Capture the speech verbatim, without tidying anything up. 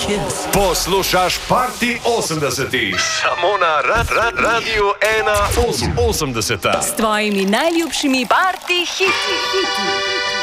Cheers. Poslušaš Party osemdesetih, samo na rad, rad, Radiu ena osemdeset. S tvojimi najljubšimi party hiti.